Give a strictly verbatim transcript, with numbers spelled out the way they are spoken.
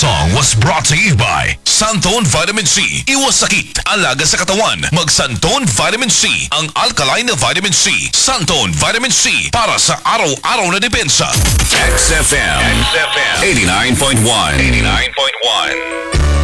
song was brought to you by Santone Vitamin C. Iwas sakit, alaga sa katawan. Mag Santone Vitamin C. Ang alkaline na vitamin C. Santone Vitamin C. Para sa araw-araw na depensa. X F M. X F M. eighty-nine point one. eighty-nine point one.